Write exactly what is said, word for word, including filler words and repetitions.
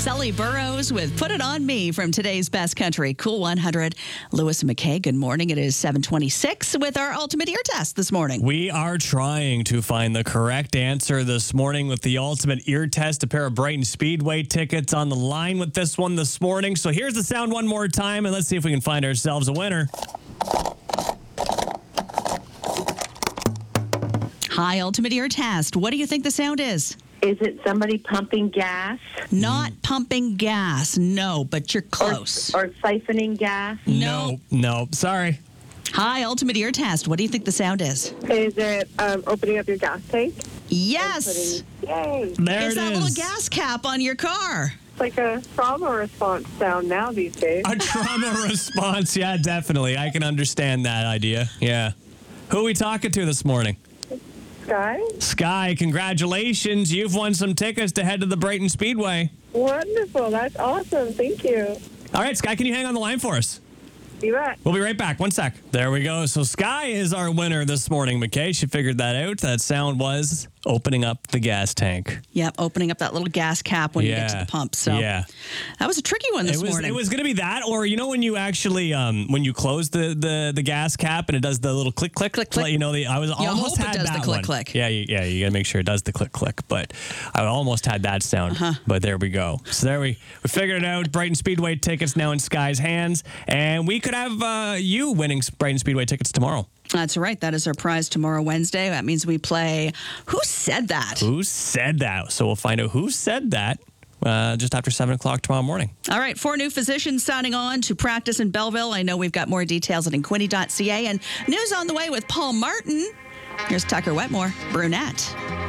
Sully Burrows with Put It On Me from today's Best Country Cool one hundred. Lewis and McKay, good morning. It is seven twenty-six with our ultimate ear test this morning. We are trying to find the correct answer this morning with the ultimate ear test. A pair of Brighton Speedway tickets on the line with this one this morning. So here's the sound one more time, and let's see if we can find ourselves a winner. Hi, ultimate ear test. What do you think the sound is? Is it somebody pumping gas? Not pumping gas, no, but you're close. Or, or siphoning gas? No, no, sorry. Hi, ultimate ear test. What do you think the sound is? Is it um, opening up your gas tank? Yes. Putting, yay. There Is it that is. little gas cap on your car? It's like a trauma response sound now these days. A trauma response. Yeah, definitely. I can understand that idea. Yeah. Who are we talking to this morning? Sky? Sky, congratulations. You've won some tickets to head to the Brighton Speedway. Wonderful. That's awesome. Thank you. All right, Sky, can you hang on the line for us? You bet. We'll be right back. One sec. There we go. So Sky is our winner this morning, McKay. She figured that out. That sound was opening up the gas tank. Yep, opening up that little gas cap when you get to Yeah. the pump. So Yeah. that was a tricky one this It was morning. it was going to be that, or you know when you actually um when you close the, the, the gas cap and it does the little click click Click, to let click. you know the I was You almost hope it had does the that click, one. click. Yeah, you, yeah, you got to make sure it does the click click. But I almost had that sound. Uh-huh. But there we go. So there we we figured it out. Brighton Speedway tickets now in Sky's hands, and we could have uh, you winning Brighton Speedway tickets tomorrow. That's right. That is our prize tomorrow, Wednesday. That means we play Who Said That? Who said that? So we'll find out who said that uh, just after seven o'clock tomorrow morning. All right, four new physicians signing on to practice in Belleville. I know we've got more details at inquini dot c a, and news on the way with Paul Martin. Here's Tucker Wetmore, Brunette.